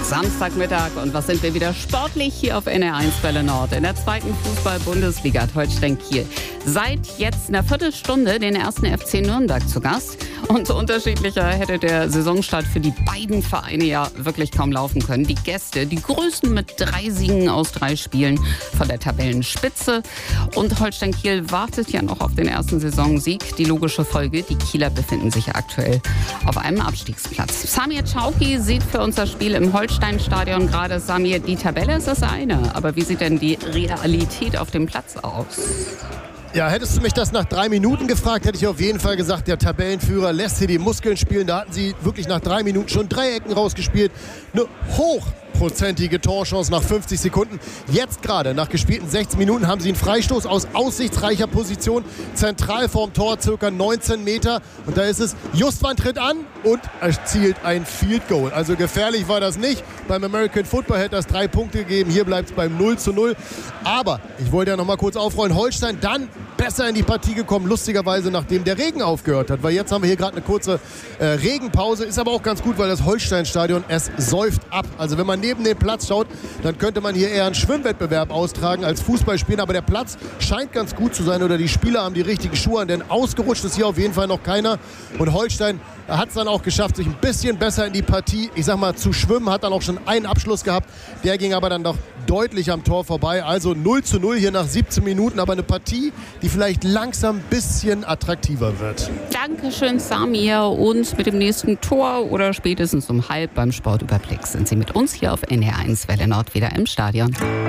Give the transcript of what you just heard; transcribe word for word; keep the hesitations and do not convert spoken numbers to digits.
Samstagmittag und was sind wir wieder sportlich hier auf N R eins Welle Nord. In der zweiten Fußball-Bundesliga hat Holstein Kiel seit jetzt einer Viertelstunde den ersten F C Nürnberg zu Gast. Und unterschiedlicher hätte der Saisonstart für die beiden Vereine ja wirklich kaum laufen können. Die Gäste, die größten mit drei Siegen aus drei Spielen von der Tabellenspitze. Und Holstein Kiel wartet ja noch auf den ersten Saisonsieg. Die logische Folge, die Kieler befinden sich aktuell auf einem Abstiegsplatz. Samir Çauki sieht für unser Spiel im Holstein-Stadion gerade. Samir, die Tabelle ist das eine, aber wie sieht denn die Realität auf dem Platz aus? Ja, hättest du mich das nach drei Minuten gefragt, hätte ich auf jeden Fall gesagt, der Tabellenführer lässt hier die Muskeln spielen. Da hatten sie wirklich nach drei Minuten schon drei Ecken rausgespielt. Eine hochprozentige Torchance nach fünfzig Sekunden. Jetzt gerade, nach gespielten sechzehn Minuten, haben sie einen Freistoß aus aussichtsreicher Position. Zentral vorm Tor, circa neunzehn Meter. Und da ist es, Justwan tritt an und erzielt ein Field Goal. Also gefährlich war das nicht. Beim American Football hätte das drei Punkte gegeben. Hier bleibt es beim null zu null. Aber ich wollte ja noch mal kurz aufrollen. Holstein dann besser in die Partie gekommen, lustigerweise nachdem der Regen aufgehört hat. Weil jetzt haben wir hier gerade eine kurze äh, Regenpause. Ist aber auch ganz gut, weil das Holstein-Stadion, es säuft ab. Also wenn man neben den Platz schaut, dann könnte man hier eher einen Schwimmwettbewerb austragen als Fußball spielen. Aber der Platz scheint ganz gut zu sein oder die Spieler haben die richtigen Schuhe an. Denn ausgerutscht ist hier auf jeden Fall noch keiner. Und Holstein hat es dann auch geschafft, sich ein bisschen besser in die Partie, ich sag mal, zu schwimmen. Hat dann auch schon einen Abschluss gehabt. Der ging aber dann doch deutlich am Tor vorbei. Also null zu null hier nach siebzehn Minuten. Aber eine Partie, die vielleicht langsam ein bisschen attraktiver wird. Dankeschön, Samir. Und mit dem nächsten Tor oder spätestens um halb beim Sportüberblick sind Sie mit uns hier auf N R eins Welle Nord wieder im Stadion.